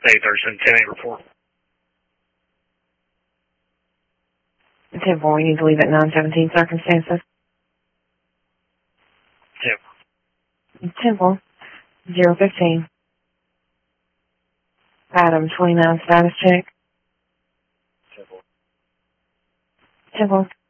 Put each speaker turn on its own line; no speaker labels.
Hey, Thurston, 10-8 report.
10-4, you need to leave at 9:17 circumstances. 10-4, 015. Item 29 status check. 10-4.